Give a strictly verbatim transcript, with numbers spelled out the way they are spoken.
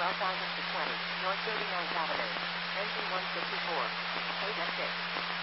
twelve thousand twenty, North thirty-ninth Avenue. Engine one fifty-four. eight F six.